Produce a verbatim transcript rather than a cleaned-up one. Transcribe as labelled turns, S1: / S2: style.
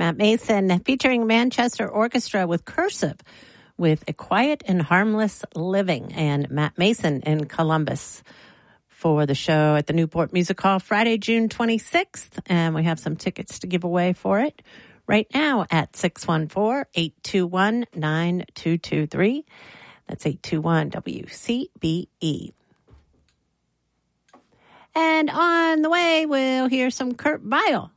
S1: Matt Mason featuring Manchester Orchestra with Cursive with A Quiet and Harmless Living, and Matt Mason in Columbus for the show at the Newport Music Hall Friday, June twenty-sixth. And we have some tickets to give away for it right now at six one four, eight two one, nine two two three. That's eight two one W C B E. And on the way, we'll hear some Kurt Vile.